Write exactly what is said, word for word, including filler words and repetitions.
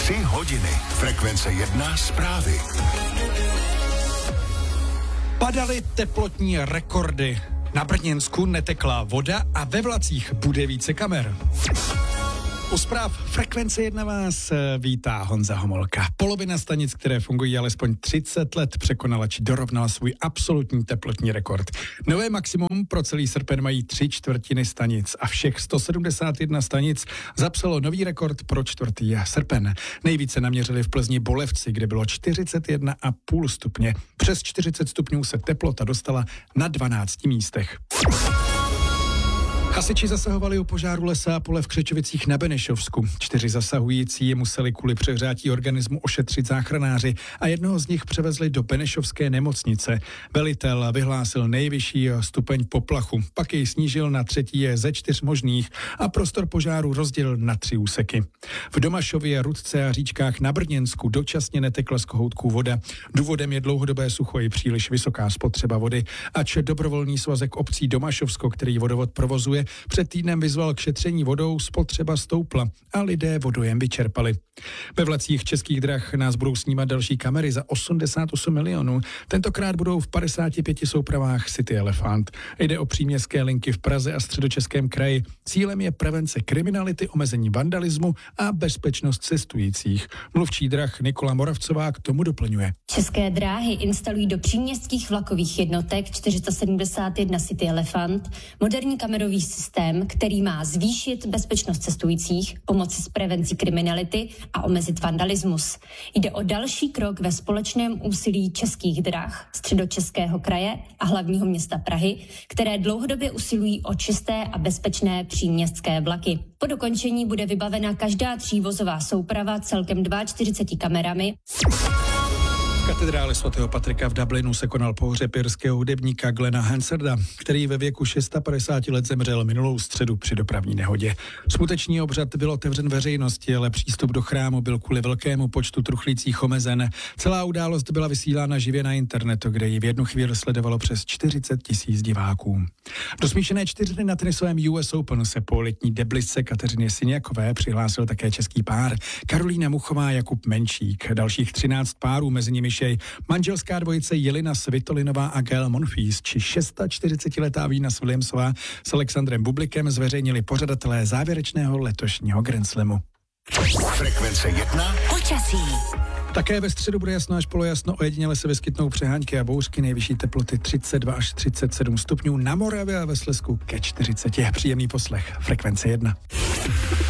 Tři hodiny. Frekvence jedna zprávy. Padaly teplotní rekordy. Na Brněnsku netekla voda a ve vlacích bude více kamer. U zpráv Frekvence jedna vás vítá Honza Homolka. Polovina stanic, které fungují alespoň třicet let, překonala či dorovnala svůj absolutní teplotní rekord. Nové maximum pro celý srpen mají tři čtvrtiny stanic a všech sto sedmdesát jedna stanic zapsalo nový rekord pro čtvrtý srpen. Nejvíce naměřili v Plzni Bolevci, kde bylo čtyřicet jedna celá pět stupně. Přes čtyřicet stupňů se teplota dostala na dvanácti místech. Hasiči zasahovali u požáru lesa a pole v Křečovicích na Benešovsku. Čtyři zasahující museli kvůli přehřátí organismu ošetřit záchranáři a jednoho z nich převezli do Benešovské nemocnice. Velitel vyhlásil nejvyšší stupeň poplachu, pak jej snížil na třetí ze čtyř možných a prostor požáru rozdělil na tři úseky. V Domašově, Rudce a Říčkách na Brněnsku dočasně netekla z kohoutků voda. Důvodem je dlouhodobé sucho i příliš vysoká spotřeba vody, ač dobrovolný svazek obcí Domašovsko, který vodovod provozuje, před týdnem vyzval k šetření vodou, spotřeba stoupla a lidé vodojem vyčerpali. Ve vlacích Českých drah nás budou snímat další kamery za osmdesát osm milionů. Tentokrát budou v padesáti pěti soupravách City Elefant. Jde o příměstské linky v Praze a Středočeském kraji. Cílem je prevence kriminality, omezení vandalismu a bezpečnost cestujících. Mluvčí drah Nikola Moravcová k tomu doplňuje. České dráhy instalují do příměstských vlakových jednotek čtyři sta sedmdesát jedna City Elefant moderní kamerový systém, který má zvýšit bezpečnost cestujících, pomoci s prevencí kriminality a omezit vandalismus. Jde o další krok ve společném úsilí Českých drah, Středočeského kraje a hlavního města Prahy, které dlouhodobě usilují o čisté a bezpečné příměstské vlaky. Po dokončení bude vybavena každá třívozová souprava celkem čtyřiceti dvěma kamerami. V katedrále svatého Patrika v Dublinu se konal pohřeb irského hudebníka Glena Hansarda, který ve věku padesáti šesti let zemřel minulou středu při dopravní nehodě. Smuteční obřad byl otevřen veřejnosti, ale přístup do chrámu byl kvůli velkému počtu truchlících omezen. Celá událost byla vysílána živě na internetu, kde ji v jednu chvíli sledovalo přes čtyřicet tisíc diváků. Do smíšené čtyřhry na tenisovém U S Open se po letní deblisce Kateřině Siniakové přihlásil také český pár Karolína Muchová a Jakub Menšík. Dalších třináct párů, mezi nimi manželská dvojice Jelena Svitolinová a Gael Monfils či čtyřicetišestiletá Venus Williamsová s Alexandrem Bublikem zveřejnili pořadatelé závěrečného letošního Grand Slamu. Frekvence jedna. Počasí. Také ve středu bude jasno až polojasno, ojediněle se vyskytnou přehánky a bouřky, nejvyšší teploty třicet dva až třicet sedm stupňů, na Moravě a ve Slezsku ke čtyřiceti. Příjemný poslech. Frekvence jedna.